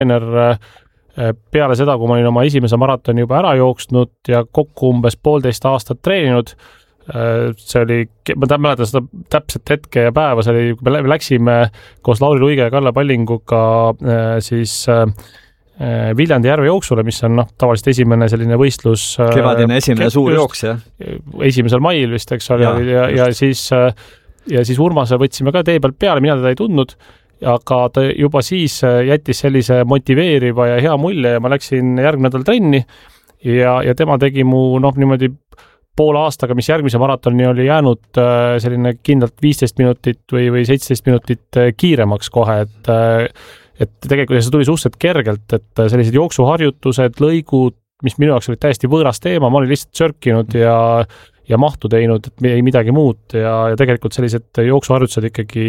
peale seda, kui ma olin oma esimese maratoni juba ära jooksnud ja kokku umbes 1,5 aastat treeninud, see oli, ma mäletan seda täpset hetke ja päeva, see oli, kui me läksime koos Lauri Luige ja Kalle Pallinguga siis Viljandi järve jooksule, mis on tavaliselt esimene selline võistlus. Kevadine esimene suur jooks, jah? 1. mail vist, eks ole, ja siis Urmase võtsime ka tee pealt peale, mina teda ei tundnud, aga ta juba siis jättis sellise motiveeriva ja hea mulje ja ma läksin järgmine nädal trenni ja tema tegi mu niimoodi poole aastaga, mis järgmise maratoni oli jäänud selline kindlalt 15 minutit või 17 minutit kiiremaks kohe, et tegelikult see tuli suhteliselt kergelt, et sellised jooksuharjutused, lõigud, mis minu jaoks olid täiesti võõras teema, ma olin lihtsalt sörkinud ja mahtu teinud, et ei midagi muud ja tegelikult sellised jooksuharjutused ikkagi,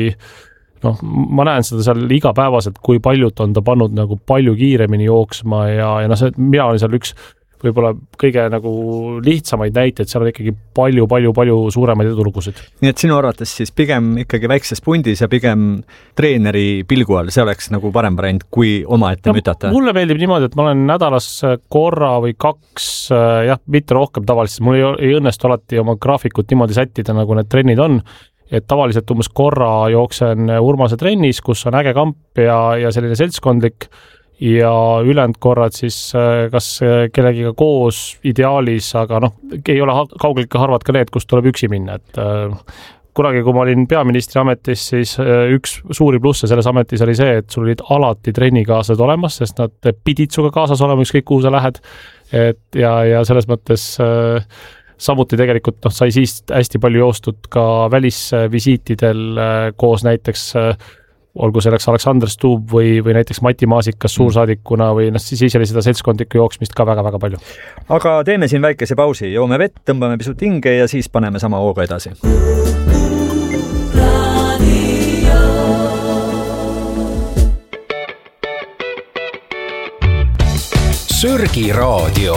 ma näen seda seal igapäevaselt, kui paljud on ta pannud nagu palju kiiremini jooksma ja mina olin seal üks võib-olla kõige nagu lihtsamaid näiteid, seal on ikkagi palju suuremaid edulugusid. Nii et sinu arvates siis pigem ikkagi väikses pundis ja pigem treeneri pilgu all, see oleks nagu parem variant, kui omaette mütata? Mulle meeldib niimoodi, et ma olen nädalas korra või 2, mitte rohkem tavaliselt, mul ei õnnestu alati oma graafikut niimoodi sättida, nagu need trennid on, et tavaliselt umbes korra jooksen Urmase trennis, kus on äge kamp ja selline seltskondlik ja ülejäänud korrad siis kas kellegiga koos ideaalis, aga ei ole kaugeltki harvad ka need, kus tuleb üksi minna, et kunagi, kui ma olin peaministri ametis, siis üks suuri plusse selles ametis oli see, et sul olid alati trennikaaslased olemas, sest nad pidid suga kaasas olema ükskõik kuhu sa lähed, ja selles mõttes samuti tegelikult sai siis hästi palju joostud ka välisvisiitidel koos näiteks olgu selleks Aleksander Stubb või näiteks Mati Maasikas suursaadikuna või siis oli seda seltskondlikku jooksmist ka väga palju. Aga teeme siin väikese pausi, joome vett, tõmbame pisut hinge ja siis paneme sama hooga edasi. Sörgi raadio.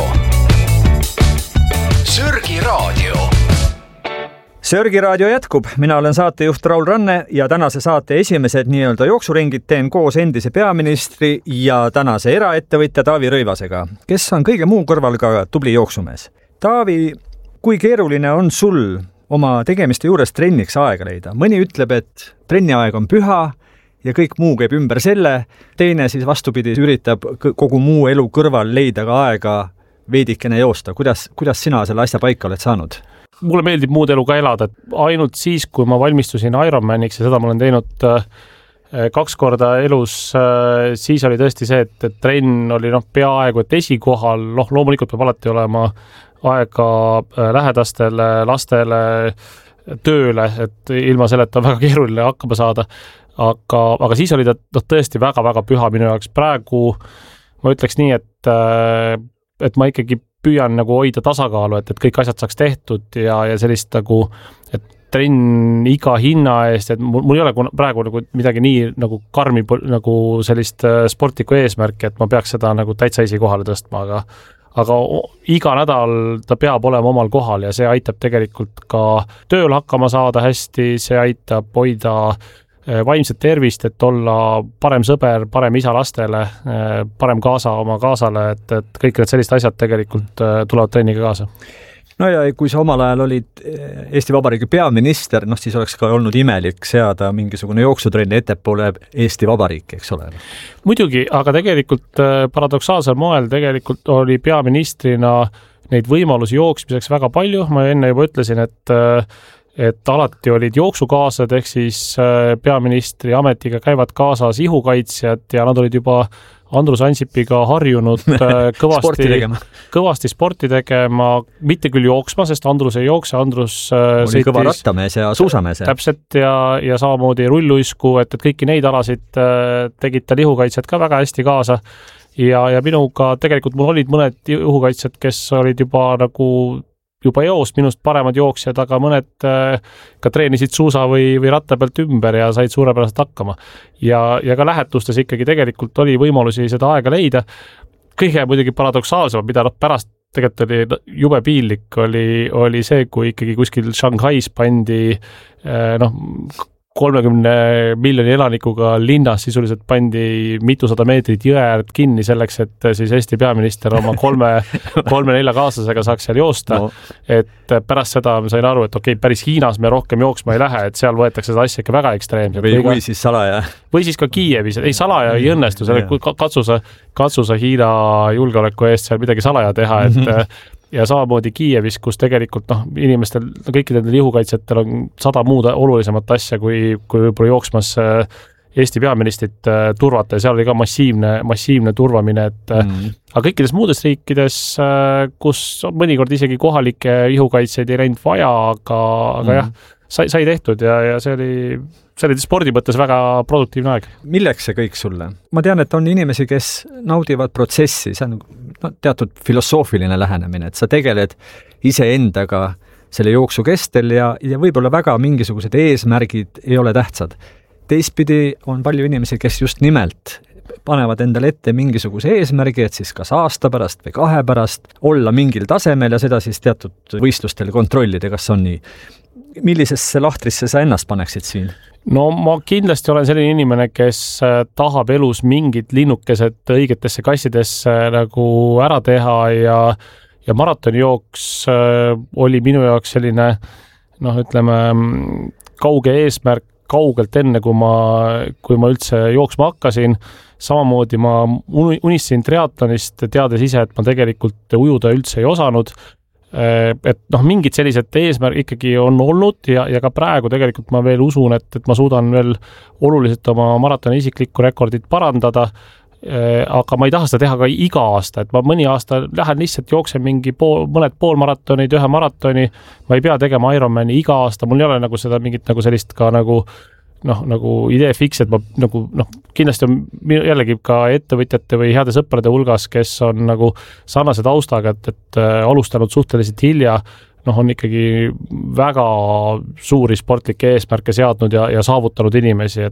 Sörgi raadio jätkub, mina olen saatejuht Raul Ranne ja tänase saate esimesed nii-öelda jooksuringid teen koos endise peaministri ja tänase eraettevõtja Taavi Rõivasega, kes on kõige muu kõrval ka tubli jooksumees. Taavi, kui keeruline on sul oma tegemiste juures trenniks aega leida? Mõni ütleb, et trenniaeg on püha ja kõik muu käib ümber selle, teine siis vastupidi üritab kogu muu elu kõrval leida ka aega veidikene joosta. Kuidas sina selle asja paika oled saanud? Mulle meeldib muud elu ka elada, et ainult siis, kui ma valmistusin Ironmaniks ja seda ma olen teinud 2 korda elus, siis oli tõesti see, et trenn oli peaaegu et esikohal, loomulikult peab alati olema aega lähedastele, lastele, tööle, et ilma selleta on väga keeruline hakkama saada, aga siis oli ta tõesti väga püha minu jaoks. Praegu ma ütleks nii, et ma ikkagi püüan nagu hoida tasakaalu, et kõik asjad saaks tehtud ja sellist nagu, et trenn iga hinna eest, et mul ei ole praegu nagu midagi nii nagu karmi nagu sellist sportlikku eesmärki, et ma peaks seda nagu täitsa esikohale tõstma, aga iga nädal ta peab olema omal kohal ja see aitab tegelikult ka tööl hakkama saada hästi, see aitab hoida vaimset tervist, et olla parem sõber, parem isa lastele, parem kaasa oma kaasale, et kõik need sellised asjad tegelikult tulevad trenniga kaasa. No ja kui sa omal ajal olid Eesti Vabariigi peaminister, siis oleks ka olnud imelik seada mingisugune jooksutrenni ettepoole Eesti Vabariiki, eks ole? Muidugi, aga tegelikult paradoksaalsel moel tegelikult oli peaministrina neid võimalusi jooksmiseks väga palju. Ma enne juba ütlesin, et alati olid jooksukaaslased, ehk siis peaministri ametiga käivad kaasas ihukaitsjad ja nad olid juba Andrus Ansipiga harjunud kõvasti sporti tegema, mitte küll jooksma, sest Andrus ei jookse, Andrus oli kõva rattamees ja suusamees. Täpselt ja samamoodi rulluisku, et kõiki neid alasid tegid tal ihukaitsjad ka väga hästi kaasa ja minuga tegelikult mul olid mõned ihukaitsjad, kes olid juba eos minust paremad jooksjad, aga mõned ka treenisid suusa või ratta pealt ümber ja said suurepäraselt hakkama. Ja ka lähetustes ikkagi tegelikult oli võimalusi seda aega leida. Kõige muidugi paradoksaalsem, mida pärast tegelikult oli jube piinlik, oli see, kui ikkagi kuskil Shanghais pandi 30 miljoni elanikuga linnas sisuliselt pandi mitusada meetrit jõe äärt kinni selleks, et siis Eesti peaminister oma 3-4 kaaslasega saaks seal joosta. No. Et pärast seda ma sain aru, et okei, päris Hiinas me rohkem jooksma ei lähe, et seal võetakse seda asja ikka väga ekstreemselt. Või siis salaja. Või siis ka Kiievis. Ei, salaja ei õnnestu. Katsuse Hiina julgeoleku eest seal midagi salaja teha, et ja samamoodi Kiievis, kus tegelikult inimestel, kõikidel juhukaitsetel on 100 muud olulisemat asja, kui võib-olla jooksmas Eesti peaministrit turvata ja seal oli ka massiivne turvamine, et aga kõikides muudes riikides, kus mõnikord isegi kohalikke juhukaitseid ei läinud vaja, aga jah, sai tehtud ja see oli spordi mõttes väga produktiivne aeg. Milleks see kõik sulle? Ma tean, et on inimesi, kes naudivad protsessi, see on teatud filosoofiline lähenemine, et sa tegeled iseendaga selle jooksu kestel ja võib-olla väga mingisugused eesmärgid ei ole tähtsad. Teistpidi on palju inimesi, kes just nimelt panevad endale ette mingisuguse eesmärgi, et siis kas aasta pärast või 2 pärast olla mingil tasemel ja seda siis teatud võistlustel kontrollida, kas on nii. Millisesse lahtrisse sa ennast paneksid siin? No ma kindlasti olen selline inimene, kes tahab elus mingid linnukesed õigetesse kassidesse nagu ära teha ja maratonijooks oli minu jaoks selline ütleme kauge eesmärk kaugelt enne, kui ma üldse jooksma hakkasin. Samamoodi ma unistasin triatlonist, teades ise, et ma tegelikult ujuda üldse ei osanud. Et mingid sellised eesmärk ikkagi on olnud ja ka praegu tegelikult ma veel usun, et ma suudan veel oluliselt oma maratoni isiklikku rekordit parandada, aga ma ei taha seda teha ka iga aasta, et ma mõni aasta lähen lihtsalt jooksen mõned poolmaratonid, 1 maratoni, ma ei pea tegema Ironmani iga aasta, mul ei ole nagu seda mingit nagu sellist ka nagu idee fiks, et ma kindlasti on jällegi ka ettevõtjate või heade sõprade hulgas, kes on nagu sarnase taustaga, et alustanud suhteliselt hilja, on ikkagi väga suuri sportlikke eesmärke seadnud ja saavutanud inimesi,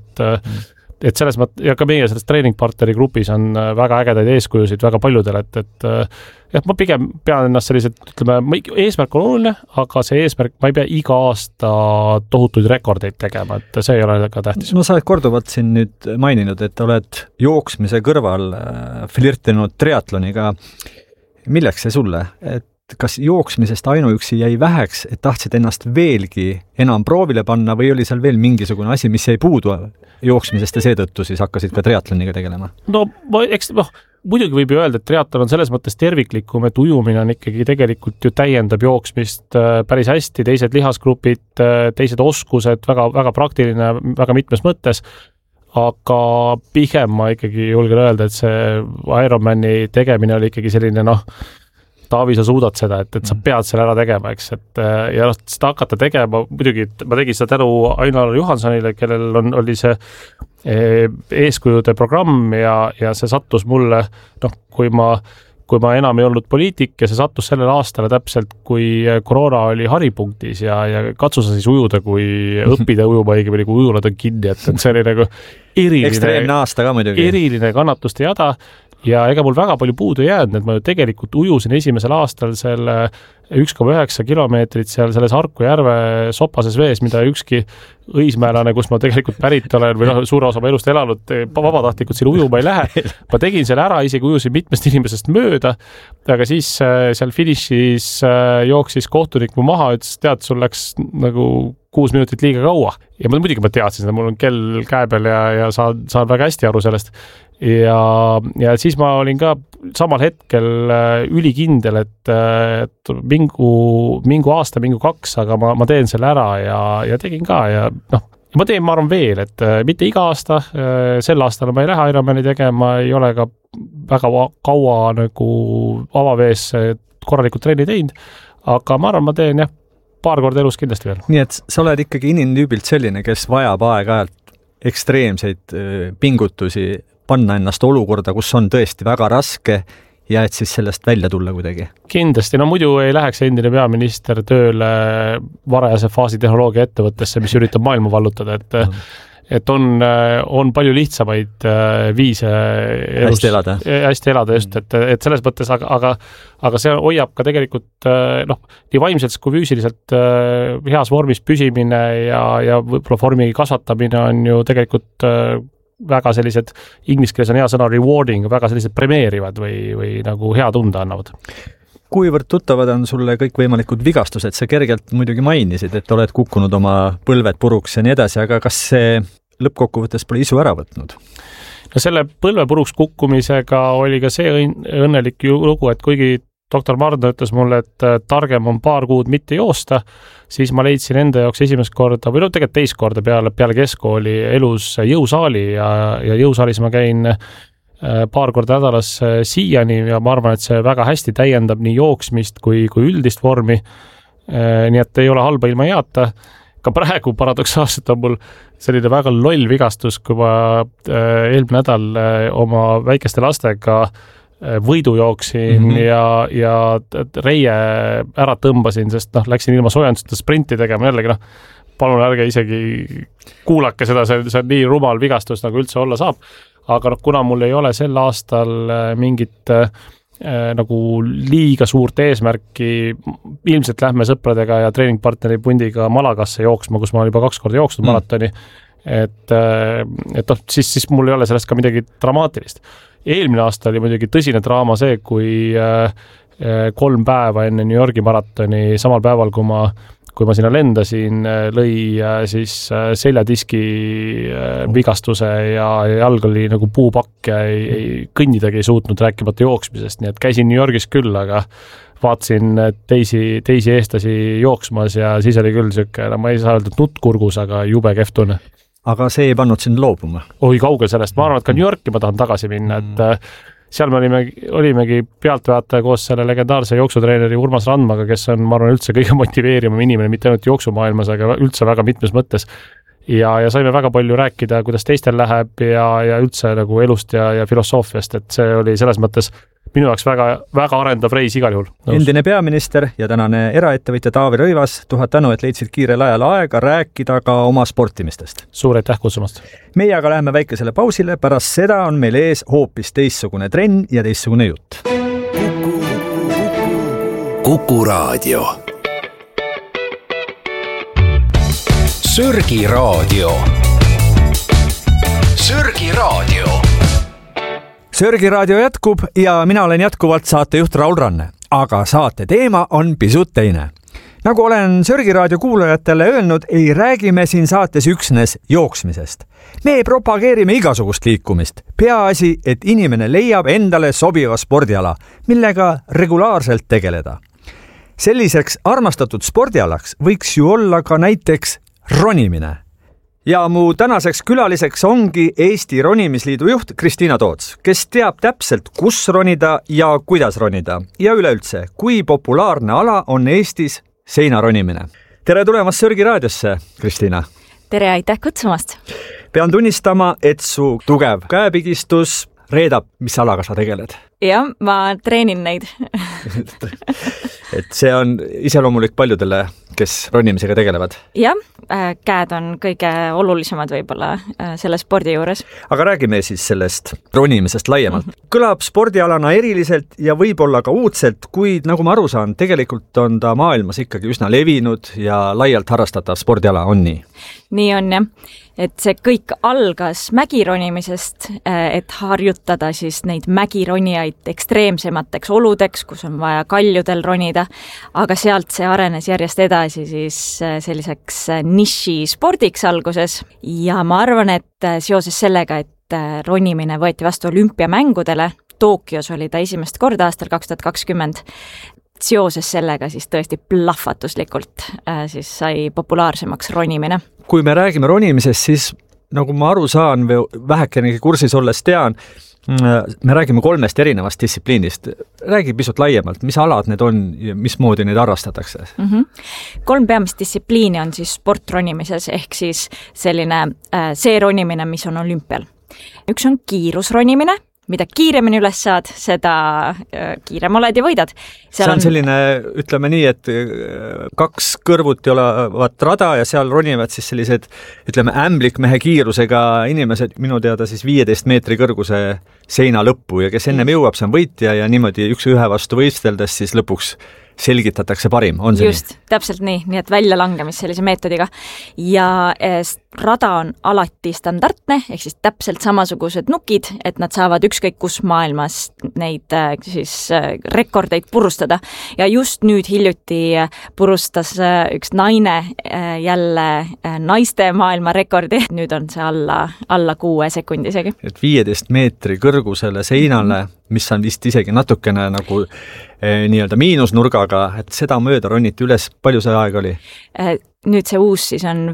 et selles mõttes, ja ka meie selles treeningpartneri grupis on väga ägedaid eeskujusid väga paljudel, et ma pigem pean ennast sellised, ütleme, eesmärk on oluline, aga see eesmärk, ma ei pea iga aasta tohutuid rekordeid tegema, et see ei ole ka tähtis. No sa oled korduvalt siin nüüd maininud, et oled jooksmise kõrval flirtinud triatloniga. Milleks see sulle? Et kas jooksmisest ainuüksi jäi väheks, et tahtsid ennast veelgi enam proovile panna või oli seal veel mingisugune asi, mis jäi puudu jooksmisest ja seetõttu siis hakkasid ka triatloniga tegelema? No, muidugi võib ju öelda, et triatlon on selles mõttes terviklikum, et ujumine on ikkagi tegelikult ju täiendab jooksmist päris hästi, teised lihasgrupid, teised oskused, väga, väga praktiline, väga mitmes mõttes, aga pigem ma ikkagi julgen öelda, et see Ironmani tegemine oli ikkagi selline Taavi, sa suudad seda, et sa pead selle ära tegema, eks, et ja seda hakata tegema, muidugi ma tegin seda tänu Ain-Alar Johansonile, kellel oli see eeskujude programm ja see sattus mulle, kui ma enam ei olnud poliitik ja see sattus sellel aastale täpselt, kui koroona oli haripunktis ja katsusa siis ujuda, kui õppida ujuma õigemini, kui ujulad on kinni, et see oli nagu ekstreemne aasta ka muidugi. Eriline kannatuste jada. Ja ega mul väga palju puudu jäänud, et ma ju tegelikult ujusin esimesel aastal selle 1,9 kilomeetrit seal selles Harku järve sopases vees, mida ükski õismäelane, kus ma tegelikult pärit olen või suure osa elust elanud, vabatahtlikult siin ujuma ei lähe. Ma tegin selle ära, isegi ujusin mitmest inimesest mööda, aga siis seal finišis jooksis kohtunik mu maha, ütles, tead, sul läks nagu 6 minutit liiga kaua. Ja muidugi ma teadsin seda, mul on kell käe peal ja saan väga hästi aru sellest. Ja siis ma olin ka samal hetkel ülikindel, et mingu aasta, mingu 2, aga ma teen selle ära ja tegin ka ja ma teen, ma arvan veel, et mitte iga aasta, sel aastal ma ei lähe Ironmani tegema, ei ole ka väga kaua nagu avavees korralikult trenni teinud, aga ma arvan, ma teen paar korda elus kindlasti veel. Nii et sa oled ikkagi inimtüübilt selline, kes vajab aeg-ajalt ekstreemseid pingutusi, panna ennast olukorda, kus on tõesti väga raske ja et siis sellest välja tulla kuidagi. Kindlasti, muidu ei läheks endine peaminister tööle varajase faasi tehnoloogia ettevõttesse, mis üritab maailma vallutada, et on palju lihtsamaid viise elus, hästi elada just, et selles mõttes, aga see hoiab ka tegelikult nii vaimselt kui füüsiliselt heas vormis püsimine ja võib-olla vormi kasvatamine on ju tegelikult väga sellised, inglise keeles on hea sõna rewarding, väga sellised premeerivad või nagu hea tunda annavad. Kuivõrd tuttavad on sulle kõik võimalikud vigastused, sa kergelt muidugi mainisid, et oled kukkunud oma põlved puruks ja nii edasi, aga kas see lõppkokkuvõttes pole isu ära võtnud? No selle põlve puruks kukkumisega oli ka see õnnelik lugu, et kuigi doktor Mardno ütles mulle, et targem on paar kuud mitte joosta, siis ma leidsin enda jaoks esimest korda, või tegelikult teist korda peale keskkooli elus jõusaali ja jõusaalis ma käin paar korda nädalas siiani ja ma arvan, et see väga hästi täiendab nii jooksmist kui üldist vormi. Nii et ei ole halba ilma heata. Ka praegu paradoksaalselt on mul selline väga loll vigastus, kui ma eelmine nädal oma väikeste lastega võidu jooksin ja reie ära tõmbasin, sest läksin ilma soojenduseta sprinti tegema jällegi, palun ärge isegi kuulake seda, see on nii rumal vigastus, nagu üldse olla saab. Aga kuna mul ei ole sel aastal mingit nagu liiga suurt eesmärki, ilmselt lähme sõpradega ja treeningpartneri pundiga Malagasse jooksma, kus ma olen juba 2 korda jooksnud maratoni, et siis mul ei ole sellest ka midagi dramaatilist. Eelmine aasta oli muidugi tõsine draama see, kui 3 päeva enne New Yorgi maratoni, samal päeval, kui ma sinna lendasin, lõi siis seljadiski vigastuse ja jalg oli nagu puupakk ja kõnnidagi ei suutnud, rääkimata jooksmisest, nii et käisin New Yorgis küll, aga vaatasin teisi eestlasi jooksmas ja siis oli küll siuke, ma ei saa öelda nuttkurgus, aga jube kehv tunne. Aga see ei pannud sind loobuma? Oi, kaugel sellest. Ma arvan, et ka New Yorki ma tahan tagasi minna, et seal me olimegi pealtvaataja koos selle legendaarse jooksutreeneri Urmas Randmaga, kes on, ma arvan, üldse kõige motiveerivam inimene, mitte ainult jooksumaailmas, aga üldse väga mitmes mõttes. Ja saime väga palju rääkida, kuidas teistel läheb ja üldse nagu elust ja filosoofiast, et see oli selles mõttes minu jaoks väga, väga arendav reis igal juhul. Endine peaminister ja tänane eraettevõtja Taavi Rõivas, 1000 tänu, et leidsid kiirel ajal aega rääkida ka oma sportimistest. Suur aitäh kutsumast. Meie aga läheme väikesele pausile, pärast seda on meil ees hoopis teistsugune trenn ja teistsugune jutt. Kuku Raadio. Sörgi Raadio. Sörgi Raadio. Sörgi Raadio jätkub ja mina olen jätkuvalt saatejuht Raul Ranne, aga saate teema on pisut teine. Nagu olen Sörgi Raadio kuulajatele öelnud, ei räägi me siin saates üksnes jooksmisest. Me propageerime igasugust liikumist. Peaasi, et inimene leiab endale sobiva spordiala, millega regulaarselt tegeleda. Selliseks armastatud spordialaks võiks ju olla ka näiteks ronimine. Ja mu tänaseks külaliseks ongi Eesti Ronimisliidu juht Kristiina Toots, kes teab täpselt, kus ronida ja kuidas ronida. Ja üleüldse, kui populaarne ala on Eestis seinaronimine. Tere tulemast Sörgi raadiosse, Kristiina. Tere, aitäh kutsumast. Pean tunnistama, et su tugev käepigistus reedab, mis alaga sa tegeled. Jah, ma treenin neid. Et see on iseloomulik paljudele, kes ronimisega tegelevad. Jah, käed on kõige olulisemad võib-olla selle spordi juures. Aga räägime siis sellest ronimisest laiemalt. Kõlab spordialana eriliselt ja võib-olla ka uudselt, kuid nagu ma aru saan, tegelikult on ta maailmas ikkagi üsna levinud ja laialt harrastatav spordiala on nii. Nii on jah, et see kõik algas mägironimisest, et harjutada siis neid mägironijaid ekstreemsemateks oludeks, kus on vaja kaljudel ronida, aga sealt see arenes järjest edasi siis selliseks niši spordiks alguses ja ma arvan, et seoses sellega, et ronimine võeti vastu olümpiamängudele, Tokyos oli ta esimest korda aastal 2020, seoses sellega siis tõesti plahvatuslikult siis sai populaarsemaks ronimine. Kui me räägime ronimisest, siis nagu ma aru saan või vähekenegi kursis olles tean, me räägime 3 erinevast distsipliinist. Räägi pisut laiemalt, mis alad need on ja mismoodi neid harrastatakse? 3 peamist distsipliini on siis sportronimises ehk siis selline see ronimine, mis on olümpial. Üks on kiirusronimine, mida kiiremini üles saad, seda kiirem oled ja võidad. See on selline, ütleme nii, et 2 kõrvuti olevat rada ja seal ronivad siis sellised, ütleme, ämblikmehe kiirusega inimesed, minu teada siis 15 meetri kõrguse seina lõppu ja kes ennem jõuab, see on võitja ja niimoodi üks ühe vastu võisteldes siis lõpuks selgitatakse parim, on see just, nii? Täpselt nii et välja langemist sellise meetodiga. Ja rada on alati standardne, ehk siis täpselt samasugused nukid, et nad saavad ükskõik kus maailmas neid siis rekordeid purustada. Ja just nüüd hiljuti purustas üks naine jälle naiste maailma rekordi. Nüüd on see alla 6 sekundi isegi. Et 15 meetri kõrgusele seinale, mis on vist isegi natukene nagu nii-öelda miinusnurgaga, et seda mööda roniti üles, palju see aeg oli? Nüüd see uus siis on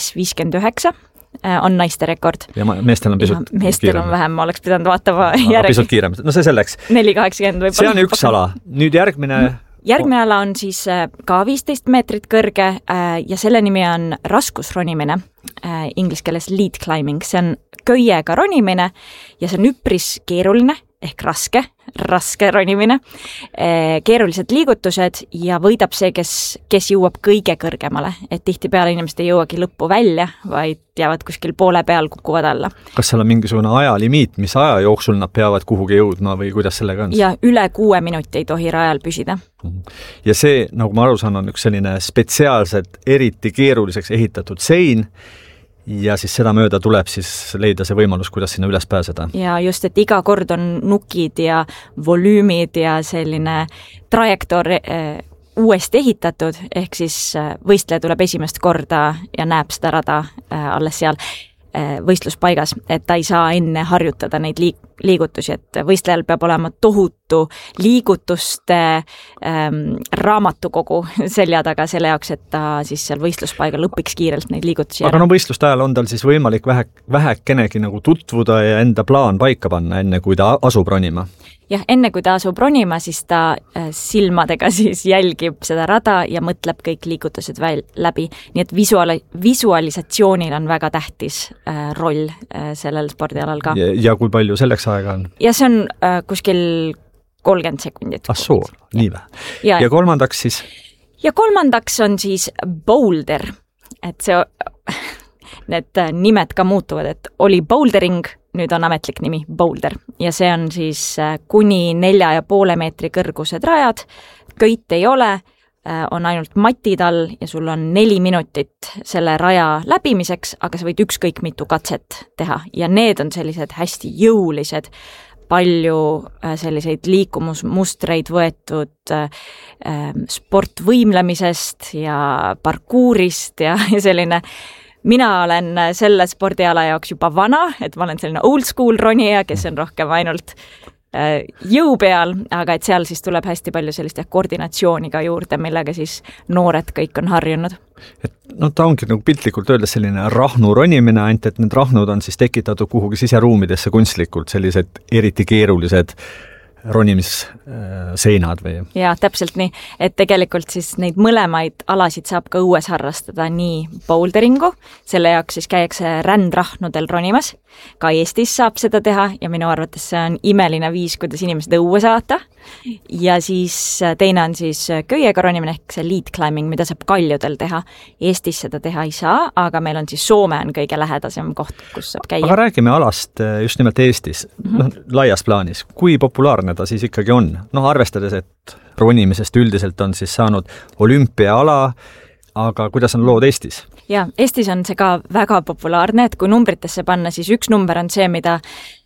5.59 on naiste rekord. Ja meestel on pisut kiirem. Meestel on vähem, ma oleks pidanud vaatama järgi. Pisut kiirem, no see selleks. 4.80 võib-olla. See on üks ala. Nüüd järgmine ala on siis ka 15 meetrit kõrge ja selle nimi on raskusronimine, inglise keeles lead climbing. See on köiega ronimine ja see on üpris keeruline ehk raske ronimine, keerulised liigutused ja võidab see, kes jõuab kõige kõrgemale. Et tihtipeale inimesed ei jõuagi lõppu välja, vaid jäävad kuskil poole peal, kukuvad alla. Kas seal on mingisugune ajalimiit, mis aja jooksul nad peavad kuhugi jõudma või kuidas sellega on? Ja üle 6 minuti ei tohi rajal püsida. Ja see, nagu ma aru saan, on üks selline spetsiaalselt eriti keeruliseks ehitatud sein, ja siis seda mööda tuleb siis leida see võimalus, kuidas sinna üles pääseda. Ja just, et iga kord on nukid ja volüümid ja selline trajektoor uuesti ehitatud, ehk siis võistleja tuleb esimest korda ja näeb seda rada alles seal võistluspaigas, et ta ei saa enne harjutada neid liigutusi, et võistlejal peab olema tohutu liigutuste raamatukogu selja taga selle jaoks, et ta siis seal võistluspaigal õpiks kiirelt neid liigutusi. Aga võistluste ajal on tal siis võimalik vähekenegi nagu tutvuda ja enda plaan paika panna, enne kui ta asub ronima? Jah, enne kui ta asub ronima, siis ta silmadega siis jälgib seda rada ja mõtleb kõik liigutused läbi. Nii et visualisatsioonil on väga tähtis roll sellel spordialal ka. Ja kui palju selleks aega on? Ja see on kuskil 30 sekundit. Assoor, nii vä. Ja kolmandaks siis? Ja kolmandaks on siis boulder. Et see, need nimed ka muutuvad, et oli bouldering, nüüd on ametlik nimi boulder ja see on siis kuni 4,5 meetri kõrgused rajad, köit ei ole, on ainult matid all ja sul on 4 minutit selle raja läbimiseks, aga sa võid ükskõik mitu katset teha ja need on sellised hästi jõulised, palju selliseid liikumusmustreid võetud sportvõimlemisest ja parkuurist ja selline. Mina olen selle spordiala jaoks juba vana, et ma olen selline old school ronija, kes on rohkem ainult jõu peal, aga et seal siis tuleb hästi palju sellist koordinatsiooni ka juurde, millega siis noored kõik on harjunud. Et ta ongi nagu piltlikult öeldes selline rahnu ronimine, ainult et need rahnud on siis tekitatud kuhugi siseruumidesse kunstlikult, sellised eriti keerulised ronimisseinad või? Ja täpselt nii, et tegelikult siis neid mõlemaid alasid saab ka õues harrastada nii boulderingu, selle jaoks siis käiakse rändrahnudel ronimas, ka Eestis saab seda teha ja minu arvates see on imeline viis, kuidas inimesed õue saata ja siis teine on siis köiega ronimine ehk see lead climbing, mida saab kaljudel teha. Eestis seda teha ei saa, aga meil on siis Soome on kõige lähedasem koht, kus saab käia. Aga räägime alast just nimelt Eestis, laias plaanis, kui populaarne ta siis ikkagi on. Arvestades, et ronimisest üldiselt on siis saanud olümpiaala, aga kuidas on lood Eestis? Ja, Eestis on see ka väga populaarne, et kui numbritesse panna, siis üks number on see, mida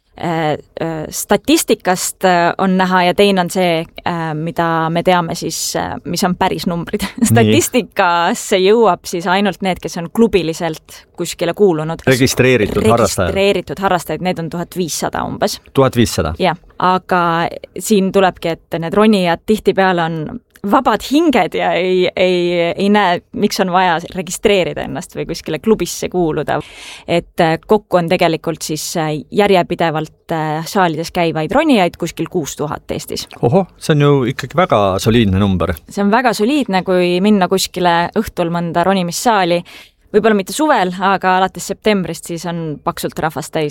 statistikast on näha ja teine on see, mida me teame siis, mis on päris numbrid. Statistikasse jõuab siis ainult need, kes on klubiliselt kuskile kuulunud. Registreeritud harrastajad, need on 1500 umbes. 1500? Jah, aga siin tulebki, et need ronijad tihtipeale on vabad hinged ja ei näe, miks on vaja registreerida ennast või kuskile klubisse kuuluda. Et kokku on tegelikult siis järjepidevalt saalides käivaid ronijaid kuskil 6000 Eestis. Oho, see on ju ikkagi väga soliidne number. See on väga soliidne, kui minna kuskile õhtul mõnda ronimissaali, võib-olla mitte suvel, aga alates septembrist siis on paksult rahvast täis.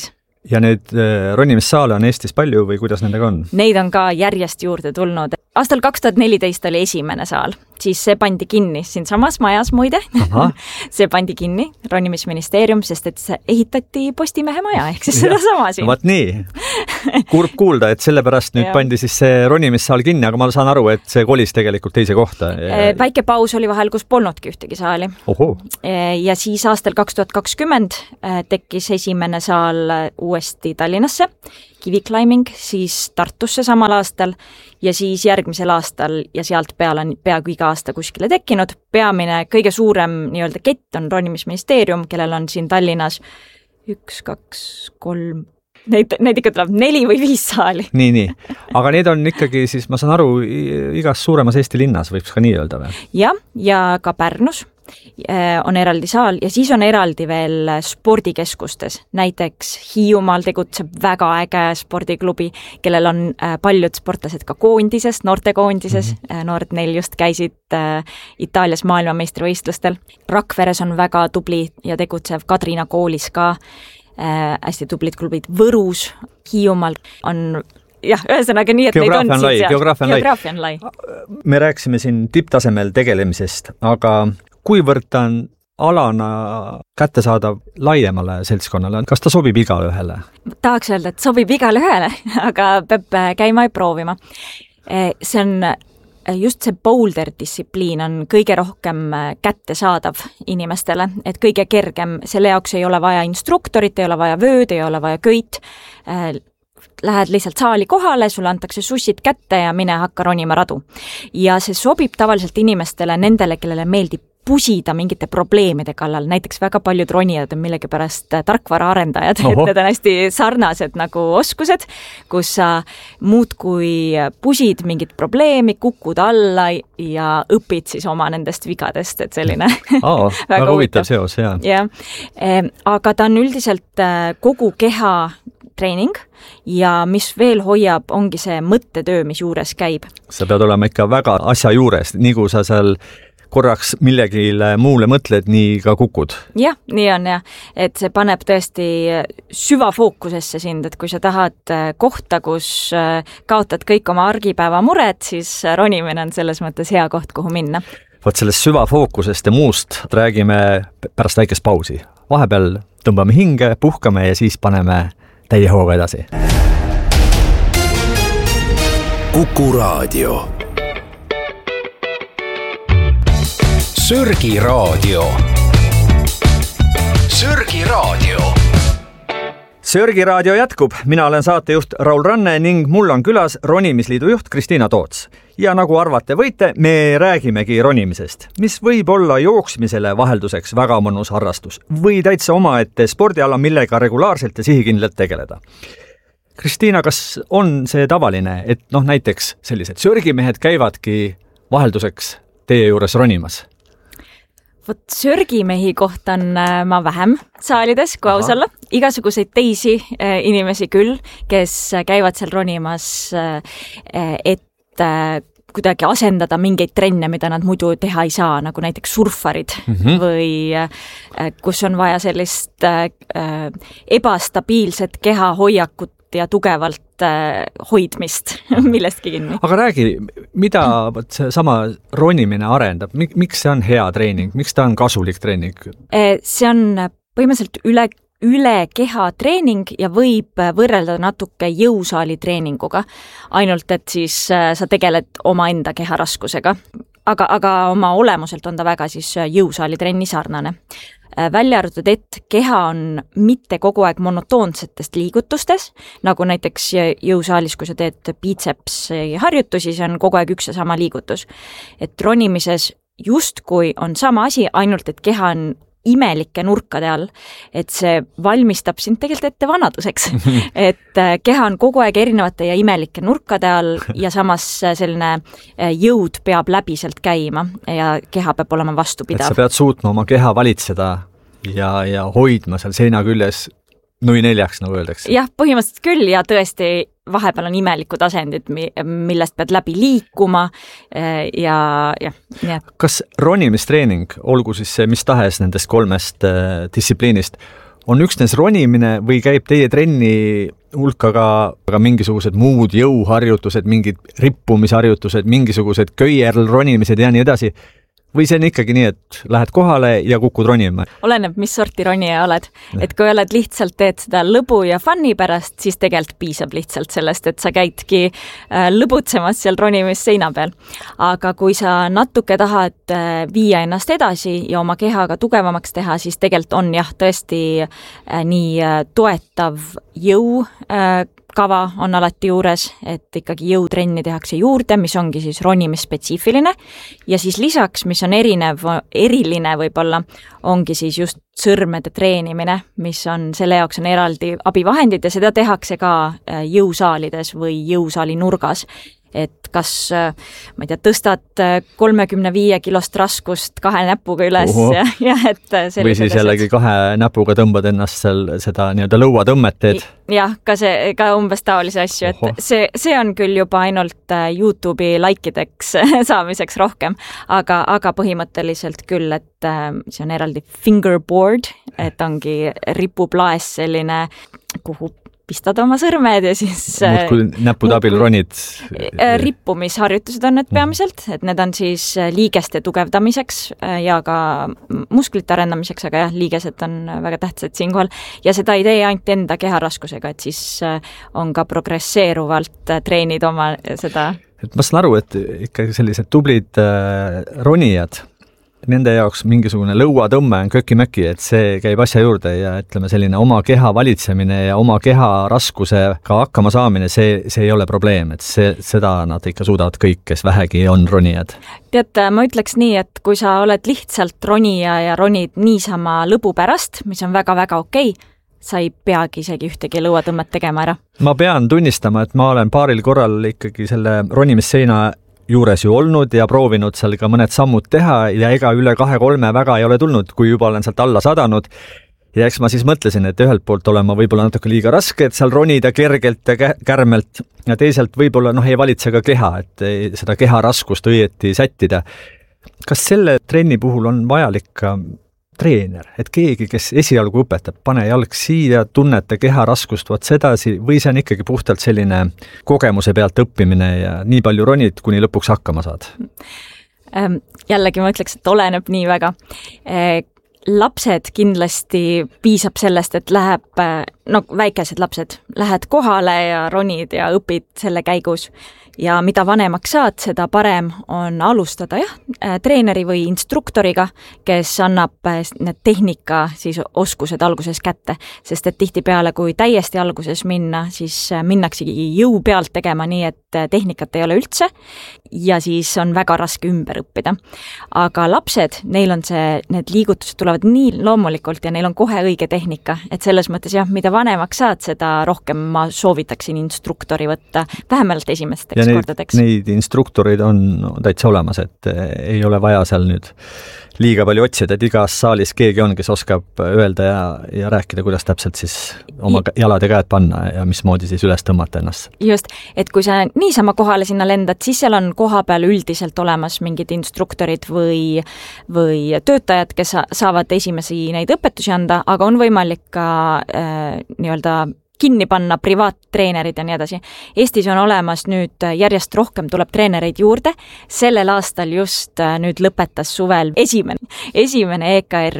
Ja nüüd ronimissaale on Eestis palju või kuidas nendega on? Neid on ka järjest juurde tulnud. Aastal 2014 oli esimene saal, siis see pandi kinni siin samas majas muide. See pandi kinni, ronimisministeerium, sest et see ehitati Postimehe maja, ehk siis seda sama siin. Vaat nii, kurb kuulda, et sellepärast nüüd pandi siis see ronimissaal kinni, aga ma saan aru, et see kolis tegelikult teise kohta. Väike paus oli vahel, kus polnudki ühtegi saali. Oho. Ja siis aastal 2020 tekkis esimene saal uuesti Tallinnasse, Kiviklimbing, siis Tartusse samal aastal ja siis järgmisel aastal ja sealt peale on peaaegu iga aasta kuskile tekkinud. Peamine, kõige suurem nii-öelda kett on ronimisministeerium, kellel on siin Tallinnas 1, 2, 3, neid ikka tuleb 4 või 5 saali. Nii. Aga need on ikkagi siis, ma saan aru, igas suuremas Eesti linnas võiks ka nii öelda või? Ja ka Pärnus on eraldi saal ja siis on eraldi veel spordikeskustes. Näiteks Hiiumaal tegutseb väga äge spordiklubi, kellel on paljud sportlased ka koondisest, noortekoondises. Noored neil just käisid Itaalias maailmameistrivõistlustel. Rakveres on väga tubli ja tegutsev Kadrina koolis ka hästi tublid klubid. Võrus, Hiiumaal on ühesõnaga nii, et neid on siin geograafia on lai. Me rääkisime siin tipptasemel tegelemisest, aga kuivõrd ta on alana kättesaadav laiemale seltskonnale? Kas ta sobib igale ühele? Tahaks öelda, et sobib igale ühele, aga peab käima ja proovima. See on just see boulder distsipliin on kõige rohkem kättesaadav inimestele, et kõige kergem, selle jaoks ei ole vaja instruktorit, ei ole vaja vööd, ei ole vaja köit, lähed lihtsalt saali kohale, sulle antakse sussid kätte ja mine hakka ronima radu. Ja see sobib tavaliselt inimestele, nendele, kellele meeldib pusida mingite probleemide kallal, näiteks väga paljud ronijad on millegipärast tarkvara arendajad, et need on hästi sarnased nagu oskused, kus sa muudkui pusid mingit probleemi, kukud alla ja õpid siis oma nendest vigadest, et selline väga huvitav seos, jah. Ja, aga ta on üldiselt kogu keha treening ja mis veel hoiab, ongi see mõttetöö, mis juures käib. Sa pead olema ikka väga asja juures, nii kui sa seal korraks millegile muule mõtled, nii ka kukud. Jah, nii on jah, et see paneb tõesti süvafookusesse sind, et kui sa tahad kohta, kus kaotad kõik oma argipäeva mured, siis ronimine on selles mõttes hea koht, kuhu minna. Vot sellest süvafookusest ja muust räägime pärast väikest pausi. Vahepeal tõmbame hinge, puhkame ja siis paneme täie hooga edasi. Kuku Raadio. Sörgi Raadio. Sörgi Raadio. Sörgi Raadio jätkub. Mina olen saatejuht Raul Ranne ning mul on külas ronimisliidu juht Kristiina Toots. Ja nagu arvate võite, me räägimegi ronimisest, mis võib olla jooksmisele vahelduseks väga mõnus harrastus või täitsa omaette spordiala, millega regulaarselt ja sihikindlalt tegeleda. Kristiina, kas on see tavaline, et näiteks sellised sörgimehed käivadki vahelduseks teie juures ronimas? Vot sörgimehi kohta on ma vähem saalides, kui aus olla. Igasuguseid teisi inimesi küll, kes käivad seal ronimas, et kuidagi asendada mingeid trenne, mida nad muidu teha ei saa, nagu näiteks surfarid või kus on vaja sellist ebastabiilset kehahoiakut ja tugevalt hoidmist millestki kinni. Aga räägi, mida see sama ronimine arendab? Miks see on hea treening? Miks ta on kasulik treening? See on põhimõtteliselt üle keha treening ja võib võrrelda natuke jõusaali treeninguga. Ainult, et siis sa tegeled oma enda keharaskusega. Aga oma olemuselt on ta väga siis jõusaali trenni sarnane. Välja arvatud, et keha on mitte kogu aeg monotoonsetest liigutustes, nagu näiteks jõusaalis, kui sa teed biitsepsi harjutusi, see on kogu aeg üks ja sama liigutus. Et ronimises justkui on sama asi, ainult et keha on imelike nurkade all, et see valmistab sind tegelikult ette vanaduseks. Et keha on kogu aeg erinevate ja imelike nurkade all ja samas selline jõud peab läbiselt käima ja keha peab olema vastupidav. Et sa pead suutma oma keha valitseda ja hoidma seal seina küljes nui neljaks, nagu öeldakse. Jah, põhimõtteliselt küll ja tõesti vahepeal on imelikud asendid, millest pead läbi liikuma ja nii. Kas ronimistreening, olgu siis see mis tahes nendest 3 distsipliinist, on üksnes ronimine või käib teie trenni hulka ka mingisugused muud jõuharjutused, mingid rippumisharjutused, mingisugused köierl ronimised ja nii edasi? Või see on ikkagi nii, et lähed kohale ja kukud ronima? Oleneb, mis sorti ronija oled. Et kui oled lihtsalt teed seda lõbu ja funni pärast, siis tegelikult piisab lihtsalt sellest, et sa käidki lõbutsemas seal ronimis seina peal. Aga kui sa natuke tahad viia ennast edasi ja oma kehaga tugevamaks teha, siis tegelikult on tõesti nii toetav jõu kava on alati juures, et ikkagi jõutrenni tehakse juurde, mis ongi siis ronimisspetsiifiline ja siis lisaks, mis on eriline võib-olla, ongi siis just sõrmede treenimine, mis on, selle jaoks on eraldi abivahendid ja seda tehakse ka jõusaalides või jõusaali nurgas. Et kas, ma ei tea, tõstad 35 kilost raskust 2 näpuga üles ja et või siis jällegi 2 näpuga tõmbad ennast seal seda nii-öelda lõuatõmmet teed. Jah, ka umbes taolisi asju, et see on küll juba ainult YouTube'i laikideks saamiseks rohkem, aga põhimõtteliselt küll, et see on eraldi fingerboard, et ongi ripuplaes selline, kuhu pistad oma sõrmed ja siis muudkui näpud abil ronid. Rippumisharjutused on need peamiselt, et need on siis liigeste tugevdamiseks ja ka musklite arendamiseks, aga liigesed on väga tähtsad siinkohal ja seda ei tee ainult enda keharaskusega, et siis on ka progresseeruvalt treenid oma seda. Et ma saan aru, et ikka sellised tublid ronijad, nende jaoks mingisugune lõuatõmme on köki-möki, et see käib asja juurde ja ütleme selline oma keha valitsemine ja oma keha raskusega hakkama saamine, see ei ole probleem, et seda nad ikka suudavad kõik, kes vähegi on ronijad. Tead, ma ütleks nii, et kui sa oled lihtsalt ronija ja ronid niisama lõbu pärast, mis on väga-väga okei, sa ei peagi isegi ühtegi lõuatõmmet tegema ära. Ma pean tunnistama, et ma olen paaril korral ikkagi selle ronimisseina juures ju olnud ja proovinud seal ka mõned sammud teha ja ega üle 2-3 väga ei ole tulnud, kui juba olen sealt alla sadanud. Ja eks ma siis mõtlesin, et ühelt poolt olen ma võib-olla natuke liiga raske, et seal ronida kergelt ja kärmelt ja teiselt võib-olla ei valitse ka keha, et seda keha raskust õieti sättida. Kas selle trenni puhul on vajalik ka treener, et keegi, kes esialgu õpetab, pane jalg siia, tunnete keha raskust vaat sedasi või see on ikkagi puhtalt selline kogemuse pealt õppimine ja nii palju ronid, kuni lõpuks hakkama saad? Jällegi ma ütleks, et oleneb nii väga. Lapsed kindlasti piisab sellest, et väikesed lapsed, lähed kohale ja ronid ja õpid selle käigus. Ja mida vanemaks saad, seda parem on alustada treeneri või instruktoriga, kes annab need tehnika siis oskused alguses kätte, sest et tihtipeale, kui täiesti alguses minna, siis minnaksegi jõu pealt tegema nii, et tehnikat ei ole üldse ja siis on väga raske ümber õppida. Aga lapsed, neil on need liigutused tulevad nii loomulikult ja neil on kohe õige tehnika, et selles mõttes mida vanemaks saad, seda rohkem ma soovitaksin instruktori võtta, vähemalt esimesteks kordadeks. Neid instruktoreid on täitsa olemas, et ei ole vaja seal nüüd liiga palju otsida, et igas saalis keegi on, kes oskab öelda ja rääkida, kuidas täpselt siis oma jalad ja käed panna ja mismoodi siis üles tõmmata ennast. Just, et kui sa niisama kohale sinna lendad, siis seal on koha peal üldiselt olemas mingid instruktorid või töötajad, kes saavad esimesi neid õpetusi anda, aga on võimalik ka nii-öelda kinni panna privaattreenerid ja nii edasi. Eestis on olemas nüüd järjest rohkem tuleb treenereid juurde. Sellel aastal just nüüd lõpetas suvel esimene EKR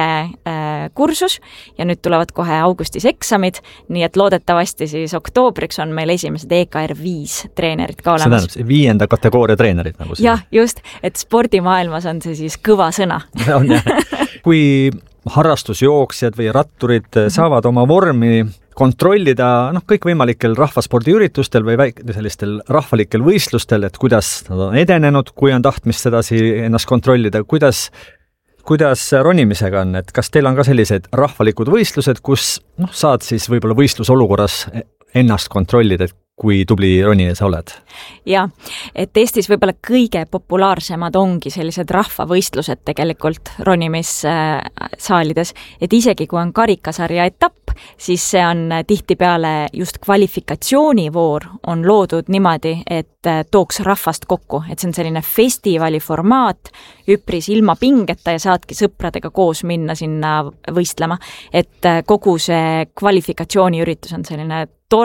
5 kursus ja nüüd tulevad kohe augustis eksamid, nii et loodetavasti siis oktoobriks on meil esimesed EKR 5 treenerid ka olemas. See tähendab 5. kategooria treenerid nagu jah, just, et spordimaailmas on see siis kõva sõna. Kui harrastusjooksjad või ratturid saavad oma vormi kontrollida kõikvõimalikel rahvaspordiüritustel või sellistel rahvalikel võistlustel, et kuidas nad on edenenud, kui on tahtmist sedasi ennast kontrollida, kuidas ronimisega on, et kas teil on ka sellised rahvalikud võistlused, kus saad siis võib-olla võistlusolukorras ennast kontrollida, et kui tubli ronija sa oled? Ja, et Eestis võib-olla kõige populaarsemad ongi sellised rahvavõistlused tegelikult ronimissaalides, et isegi kui on karikasarja etapp, siis see on tihtipeale just kvalifikatsioonivoor on loodud niimoodi, et tooks rahvast kokku, et see on selline festivali formaat, üpris ilma pingeta ja saadki sõpradega koos minna sinna võistlema, et kogu see kvalifikatsiooniüritus on selline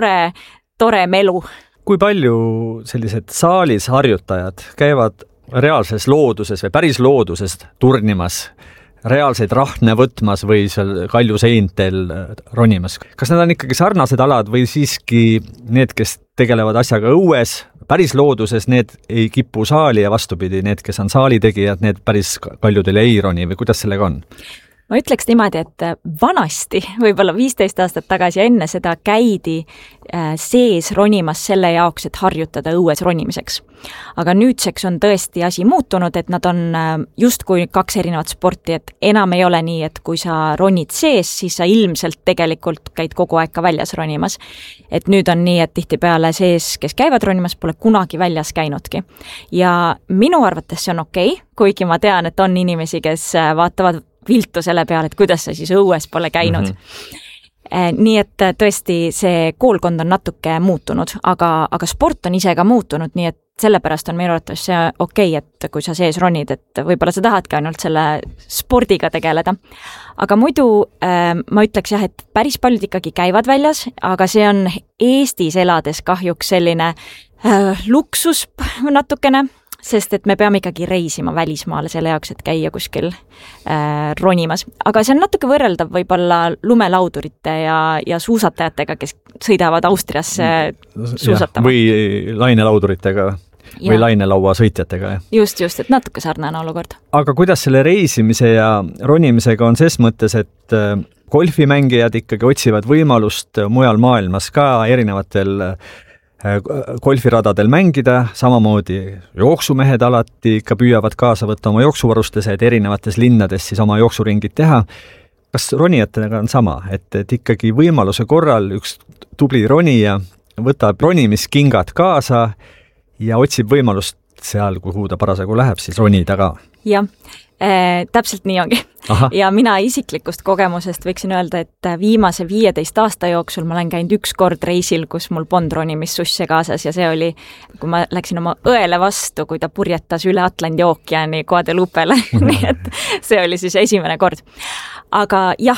tore melu. Kui palju sellised saalis harjutajad käivad reaalses looduses või päris looduses turnimas, reaalseid rahne võtmas või seal kaljuseintel ronimas? Kas need on ikkagi sarnased alad või siiski need, kes tegelevad asjaga õues, päris looduses, need ei kipu saali ja vastupidi, need, kes on saalitegijad, need päris kaljudel ei roni või kuidas sellega on? Ma ütleks niimoodi, et vanasti, võib-olla 15 aastat tagasi ja enne seda käidi sees ronimas selle jaoks, et harjutada õues ronimiseks. Aga nüüdseks on tõesti asi muutunud, et nad on justkui 2 erinevat sporti, et enam ei ole nii, et kui sa ronid sees, siis sa ilmselt tegelikult käid kogu aeg ka väljas ronimas. Et nüüd on nii, et tihtipeale sees, kes käivad ronimas, pole kunagi väljas käinudki. Ja minu arvates see on okei, kuigi ma tean, et on inimesi, kes vaatavad viltu selle peale, et kuidas sa siis õues pole käinud. Nii et tõesti see koolkond on natuke muutunud, aga sport on ise ka muutunud, nii et sellepärast on minu arvates see okei, et kui sa sees ronid, et võib-olla sa tahadki ainult selle spordiga tegeleda. Aga muidu ma ütleks jah, et päris paljud ikkagi käivad väljas, aga see on Eestis elades kahjuks selline luksus natukene, sest et me peame ikkagi reisima välismaale selle jaoks, et käia kuskil ronimas. Aga see on natuke võrreldav võib-olla lumelaudurite ja suusatajatega, kes sõidavad Austriasse suusatama. Või lainelauduritega või lainelaua sõitjatega. Just, et natuke sarnane olukord. Aga kuidas selle reisimise ja ronimisega on ses mõttes, et golfimängijad ikkagi otsivad võimalust mujal maailmas ka erinevatel golfiradadel mängida, samamoodi jooksumehed alati ikka püüavad kaasa võtta oma jooksuvarustuse, et erinevates linnades siis oma jooksuringid teha. Kas ronijatega on sama, et ikkagi võimaluse korral üks tubli ronija võtab ronimiskingad kaasa ja otsib võimalust seal, kuhu ta parasjagu läheb, siis ronida ka? Jah, täpselt nii ongi. Aha. Ja mina isiklikust kogemusest võiksin öelda, et viimase 15 aasta jooksul ma olen käinud 1 kord reisil, kus mul polnud ronimissusse kaasas ja see oli, kui ma läksin oma õele vastu, kui ta purjetas üle Atlandi ookeani Guadeloupele. Nii et see oli siis esimene kord. Aga jah,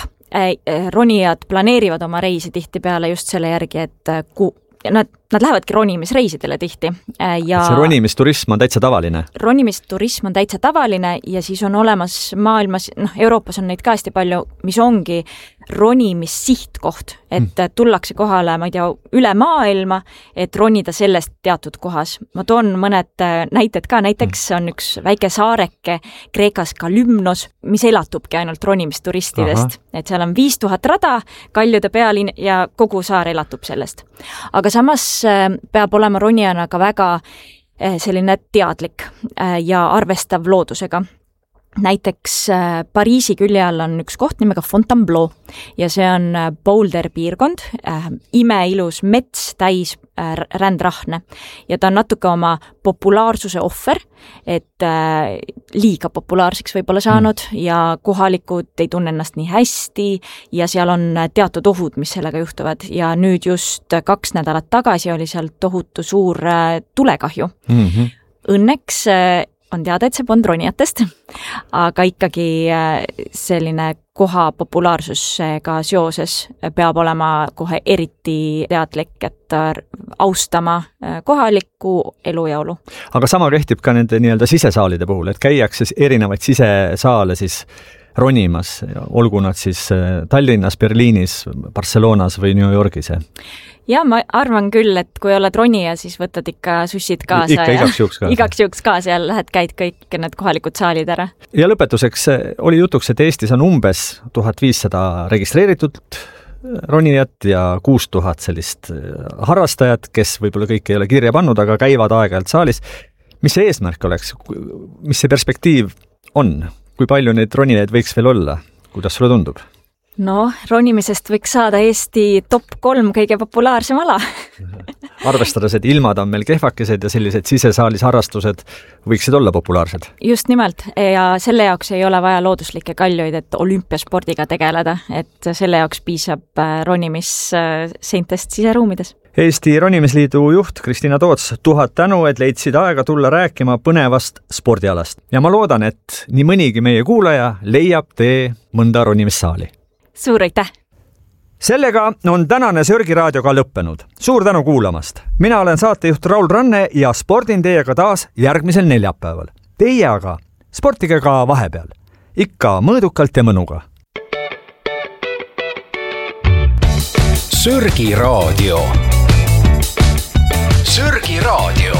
ronijad planeerivad oma reisi tihtipeale just selle järgi, et nad lähevadki ronimisreisidele tihti. Ja see ronimisturism on täitsa tavaline? Ronimisturism on täitsa tavaline ja siis on olemas maailmas, Euroopas on neid ka hästi palju, mis ongi ronimissihtkoht, et tullakse kohale, ma ei tea, üle maailma, et ronida sellest teatud kohas. Ma toon mõned näited ka, näiteks on üks väike saareke Kreekas Kalymnos, mis elatubki ainult ronimisturistidest. Aha. Et seal on 5000 rada kaljude peal ja kogu saar elatub sellest. Aga samas peab olema ronijana ka väga selline teadlik ja arvestav loodusega. Näiteks Pariisi külje all on üks koht nimega Fontainebleau ja see on Boulder piirkond, imeilus mets täis rändrahne ja ta on natuke oma populaarsuse ohver, et liiga populaarseks võib olla saanud ja kohalikud ei tunne ennast nii hästi ja seal on teatud ohud, mis sellega juhtuvad ja nüüd just 2 nädalat tagasi oli seal tohutu suur tulekahju. Õnneks on teada, et see polnud ronijatest, aga ikkagi selline koha populaarsusega seoses peab olema kohe eriti teadlik, et austama kohalikku elu ja olu. Aga sama kehtib ka nende nii-öelda sisesaalide puhul, et käiakse erinevaid sisesaale siis ronimas, olgu nad siis Tallinnas, Berliinis, Barcelonas või New Yorgis? Ja ma arvan küll, et kui oled ronija, siis võtad ikka sussid kaasa. Igaks juhuks kaasa ja käid kõik need kohalikud saalid ära. Ja lõpetuseks oli jutuks, et Eestis on umbes 1500 registreeritud ronijat ja 6000 sellist harrastajat, kes võib-olla kõik ei ole kirja pannud, aga käivad aeg-ajalt saalis. Mis see eesmärk oleks? Mis see perspektiiv on? Kui palju neid ronijaid võiks veel olla? Kuidas sulle tundub? No, ronimisest võiks saada Eesti top 3 kõige populaarsem ala. Arvestades, et ilmad on meil kehvakesed ja sellised sisesaalis harrastused võiksid olla populaarsed. Just nimelt, ja selle jaoks ei ole vaja looduslikke kaljuid, et olümpiaspordiga tegeleda, et selle jaoks piisab ronimisseintest siseruumides. Eesti Ronimisliidu juht Kristina Toots, 1000 tänu, et leidsid aega tulla rääkima põnevast spordialast. Ja ma loodan, et nii mõnigi meie kuulaja leiab tee mõnda ronimissaali. Suur aitäh! Sellega on tänane Sörgi raadio ka lõppenud. Suur tänu kuulamast. Mina olen saatejuht Raul Ranne ja spordin teiega taas järgmisel neljapäeval. Teie aga sportige ka vahepeal. Ikka mõõdukalt ja mõnuga. Sörgi raadio. Sörgi raadio.